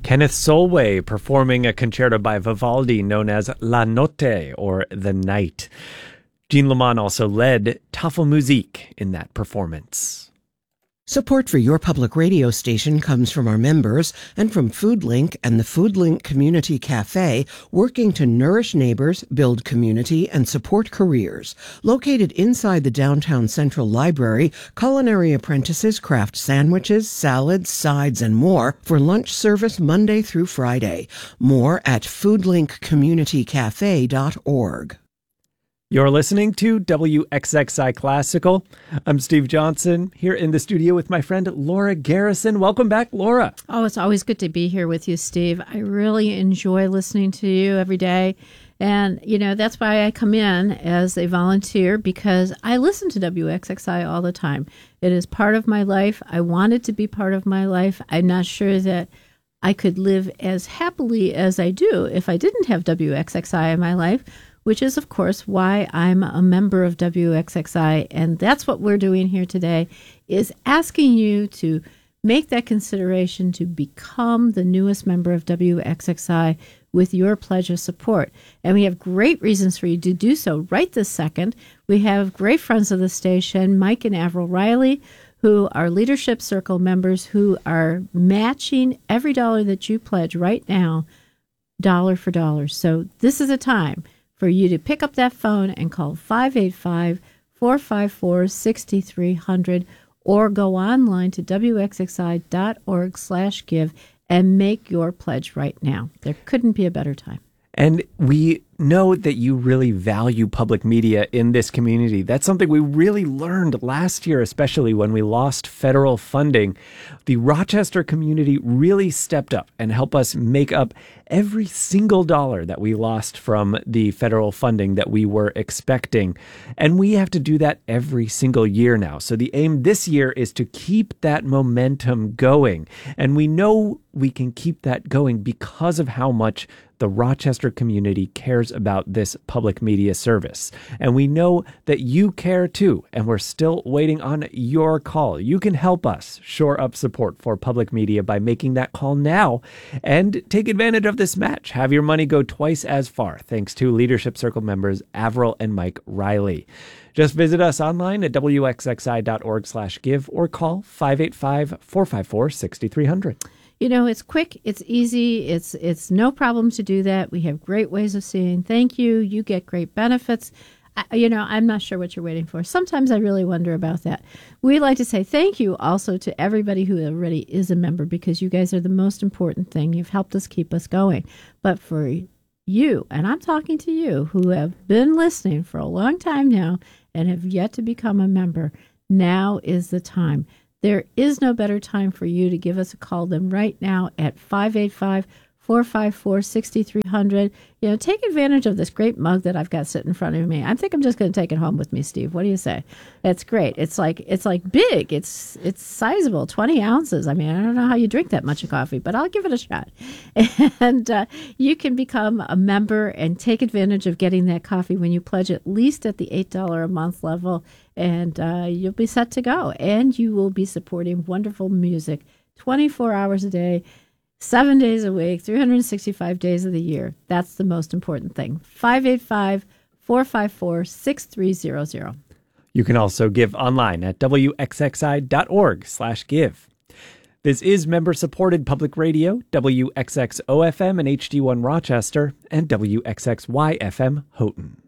Kenneth Solway performing a concerto by Vivaldi known as La Notte, or The Night. Jean Lamont also led Tafelmusik in that performance. Support for your public radio station comes from our members and from FoodLink and the FoodLink Community Cafe, working to nourish neighbors, build community, and support careers. Located inside the downtown Central Library, culinary apprentices craft sandwiches, salads, sides, and more for lunch service Monday through Friday. More at foodlinkcommunitycafe.org. You're listening to WXXI Classical. I'm Steve Johnson, here in the studio with my friend Laura Garrison. Welcome back, Laura. Oh, it's always good to be here with you, Steve. I really enjoy listening to you every day. And, that's why I come in as a volunteer, because I listen to WXXI all the time. It is part of my life. I want it to be part of my life. I'm not sure that I could live as happily as I do if I didn't have WXXI in my life, which is, of course, why I'm a member of WXXI. And that's what we're doing here today, is asking you to make that consideration to become the newest member of WXXI with your pledge of support. And we have great reasons for you to do so right this second. We have great friends of the station, Mike and Avril Riley, who are Leadership Circle members who are matching every dollar that you pledge right now, dollar for dollar. So this is a time for you to pick up that phone and call 585-454-6300 or go online to wxxi.org/give and make your pledge right now. There couldn't be a better time. And we know that you really value public media in this community. That's something we really learned last year, especially when we lost federal funding. The Rochester community really stepped up and helped us make up every single dollar that we lost from the federal funding that we were expecting. And we have to do that every single year now. So the aim this year is to keep that momentum going. And we know we can keep that going because of how much the Rochester community cares about this public media service. And we know that you care too, and we're still waiting on your call. You can help us shore up support for public media by making that call now and take advantage of this match. Have your money go twice as far, thanks to Leadership Circle members Avril and Mike Riley. Just visit us online at wxxi.org/give or call 585-454-6300. It's quick, it's easy, it's no problem to do that. We have great ways of saying thank you. You get great benefits. I'm not sure what you're waiting for. Sometimes I really wonder about that. We like to say thank you also to everybody who already is a member, because you guys are the most important thing. You've helped us keep us going. But for you, and I'm talking to you, who have been listening for a long time now and have yet to become a member, now is the time. There is no better time for you to give us a call than right now at 585-454-6300. Take advantage of this great mug that I've got sitting in front of me. I think I'm just going to take it home with me, Steve. What do you say? It's great. It's like big. It's sizable, 20 ounces. I mean, I don't know how you drink that much of coffee, but I'll give it a shot. And you can become a member and take advantage of getting that coffee when you pledge at least at the $8 a month level, and you'll be set to go. And you will be supporting wonderful music 24 hours a day, 7 days a week, 365 days of the year. That's the most important thing. 585-454-6300. You can also give online at wxxi.org/give. This is member-supported public radio, WXXO-FM and HD1 Rochester, and WXXY-FM Houghton.